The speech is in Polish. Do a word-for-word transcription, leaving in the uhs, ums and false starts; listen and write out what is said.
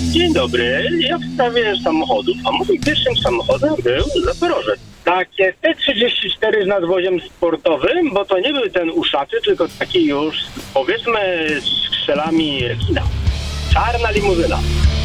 Dzień dobry, ja w sprawie samochodów, a mój pierwszym samochodem był Zaporożec. Takie T trzydzieści cztery z nadwoziem sportowym, bo to nie był ten uszaty, tylko taki już, powiedzmy, z strzelami kina. Czarna limuzyna.